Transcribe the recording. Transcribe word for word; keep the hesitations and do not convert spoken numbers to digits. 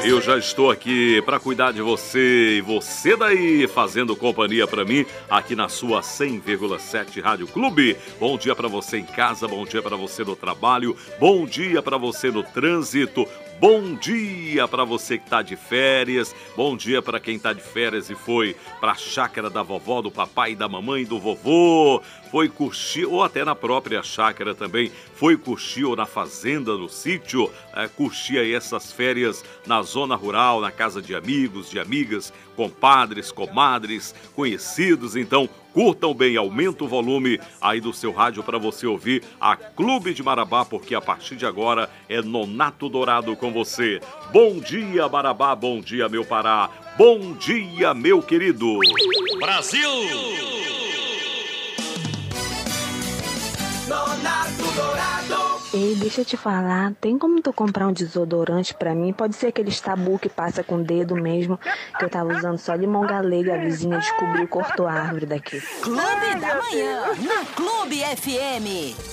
Eu já estou aqui para cuidar de você e você daí fazendo companhia para mim aqui na sua cem vírgula sete Rádio Clube. Bom dia para você em casa, bom dia para você no trabalho, bom dia para você no trânsito. Bom dia para você que está de férias, bom dia para quem está de férias e foi para a chácara da vovó, do papai, da mamãe, do vovô, foi curtir, ou até na própria chácara também, foi curtir ou na fazenda, no sítio, é, curtir aí essas férias na zona rural, na casa de amigos, de amigas, compadres, comadres, conhecidos. Então, curtam bem, aumenta o volume aí do seu rádio para você ouvir a Clube de Marabá, porque a partir de agora é Nonato Dourado com você. Bom dia, Marabá, bom dia, meu Pará, bom dia, meu querido Brasil! Nonato Dourado! Ei, deixa eu te falar, tem como tu comprar um desodorante pra mim? Pode ser aquele tabu que passa com o dedo mesmo, que eu tava usando só limão galego, a vizinha descobriu e cortou a árvore daqui. Clube da Manhã, na Clube F M.